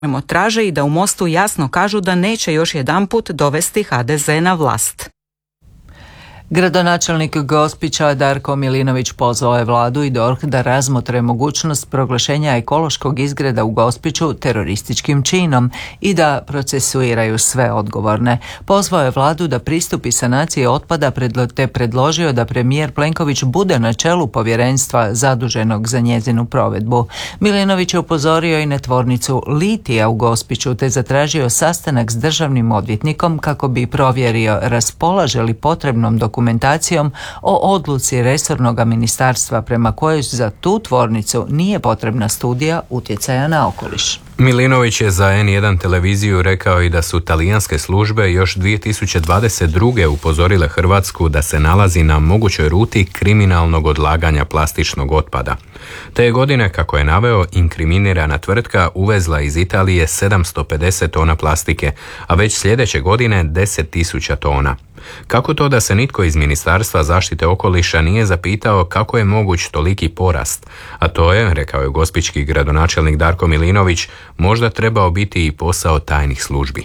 traže i da u Mostu jasno kažu da neće još jedanput dovesti HDZ na vlast. Gradonačelnik Gospića Darko Milinović pozvao je vladu i DORH da razmotre mogućnost proglašenja ekološkog izgreda u Gospiću terorističkim činom i da procesuiraju sve odgovorne. Pozvao je vladu da pristupi sanaciji otpada te predložio da premijer Plenković bude na čelu povjerenstva zaduženog za njezinu provedbu. Milinović je upozorio i na tvornicu litija u Gospiću te zatražio sastanak s državnim odvjetnikom kako bi provjerio raspolaže li potrebnom dokumentacijom o odluci resornog ministarstva prema kojoj za tu tvornicu nije potrebna studija utjecaja na okoliš. Milinović je za N1 televiziju rekao i da su talijanske službe još 2022. upozorile Hrvatsku da se nalazi na mogućoj ruti kriminalnog odlaganja plastičnog otpada. Te je godine, kako je naveo, inkriminirana tvrtka uvezla iz Italije 750 tona plastike, a već sljedeće godine 10.000 tona. Kako to da se nitko iz Ministarstva zaštite okoliša nije zapitao kako je moguć toliki porast? A to je, rekao je gospićki gradonačelnik Darko Milinović, možda trebao biti i posao tajnih službi.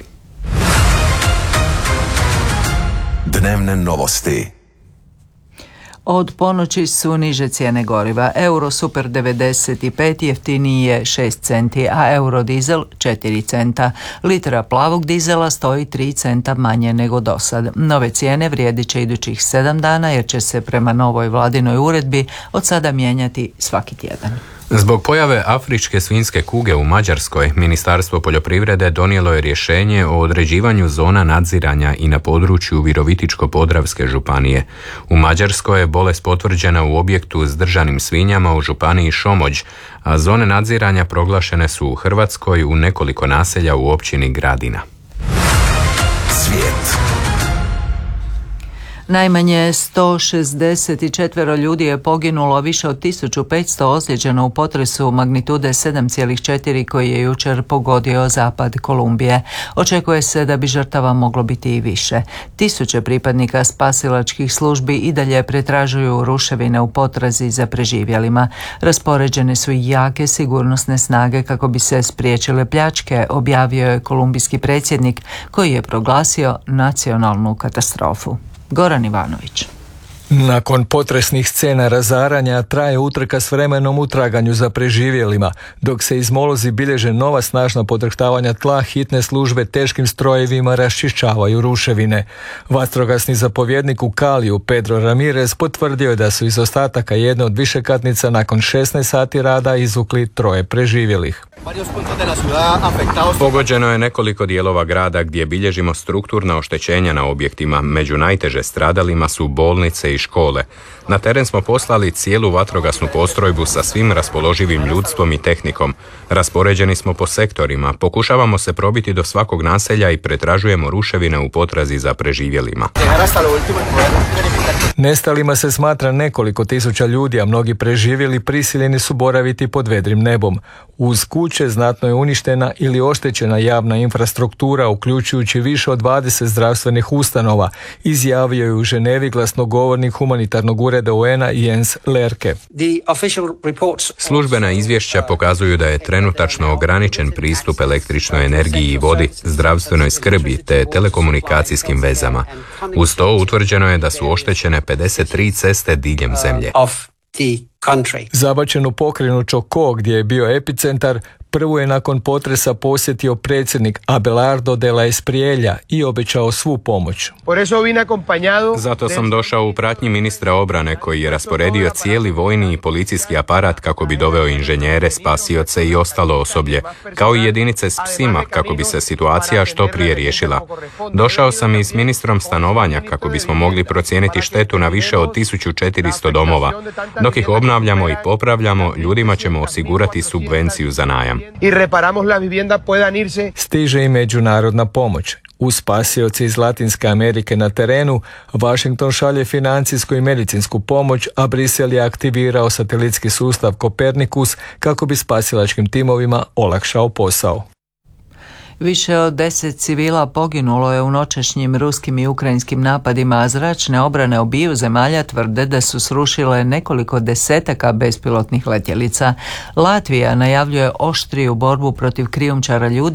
Dnevne novosti. Od ponoći su niže cijene goriva. Euro Super 95 jeftiniji je 6 centi, a euro dizel 4 centa. Litra plavog dizela stoji 3 centa manje nego dosad. Nove cijene vrijedit će idućih 7 dana jer će se prema novoj vladinoj uredbi od sada mijenjati svaki tjedan. Zbog pojave afričke svinjske kuge u Mađarskoj, Ministarstvo poljoprivrede donijelo je rješenje o određivanju zona nadziranja i na području Virovitičko-podravske županije. U Mađarskoj je bolest potvrđena u objektu s držanim svinjama u županiji Šomođ, a zone nadziranja proglašene su u Hrvatskoj u nekoliko naselja u općini Gradina. Svijet. Najmanje 164 ljudi je poginulo, više od 1500 ozlijeđeno u potresu magnitude 7,4 koji je jučer pogodio zapad Kolumbije. Očekuje se da bi žrtava moglo biti i više. Tisuće pripadnika spasilačkih službi i dalje pretražuju ruševine u potrazi za preživjelima. Raspoređene su i jake sigurnosne snage kako bi se spriječile pljačke, objavio je kolumbijski predsjednik koji je proglasio nacionalnu katastrofu. Goran Ivanović. Nakon potresnih scena razaranja traje utrka s vremenom u traganju za preživjelima. Dok se iz Molozi bilježe nova snažna podrhtavanja tla, hitne službe teškim strojevima raščišćavaju ruševine. Vatrogasni zapovjednik u Kaliju Pedro Ramirez potvrdio je da su iz ostataka jedne od višekatnica nakon 16 sati rada izvukli 3 preživjelih. Pogođeno je nekoliko dijelova grada gdje bilježimo strukturna oštećenja na objektima. Među najteže stradalima su bolnice i škole. Na teren smo poslali cijelu vatrogasnu postrojbu sa svim raspoloživim ljudstvom i tehnikom. Raspoređeni smo po sektorima, pokušavamo se probiti do svakog naselja i pretražujemo ruševine u potrazi za preživjelima. Nestalima se smatra nekoliko tisuća ljudi, a mnogi preživjeli prisiljeni su boraviti pod vedrim nebom. Uz kuće znatno je uništena ili oštećena javna infrastruktura, uključujući više od 20 zdravstvenih ustanova, izjavio je u Ženevi glasnogovornik humanitarnog ureda UN-a Jens Lerke. Službena izvješća pokazuju da je trenutačno ograničen pristup električnoj energiji i vodi, zdravstvenoj skrbi te telekomunikacijskim vezama. Uz to utvrđeno je da su oštećene 53 ceste diljem zemlje. Zabačenu pokrajinu Chocó, gdje je bio epicentar, prvu je nakon potresa posjetio predsjednik Abelardo de la Espriella i obećao svu pomoć. Zato sam došao u pratnji ministra obrane koji je rasporedio cijeli vojni i policijski aparat kako bi doveo inženjere, spasioce i ostalo osoblje, kao i jedinice s psima kako bi se situacija što prije riješila. Došao sam i s ministrom stanovanja kako bismo mogli procijeniti štetu na više od 1400 domova. Dok ih obnavljamo i popravljamo, ljudima ćemo osigurati subvenciju za najam. Stiže i međunarodna pomoć. Uz spasioce iz Latinske Amerike na terenu, Washington šalje financijsku i medicinsku pomoć, a Brisel je aktivirao satelitski sustav Kopernikus kako bi spasilačkim timovima olakšao posao. Više od 10 civila poginulo je u noćašnjim ruskim i ukrajinskim napadima, a zračne obrane obiju zemalja tvrde da su srušile nekoliko desetaka bespilotnih letjelica. Latvija najavljuje oštriju borbu protiv krijumčara ljudi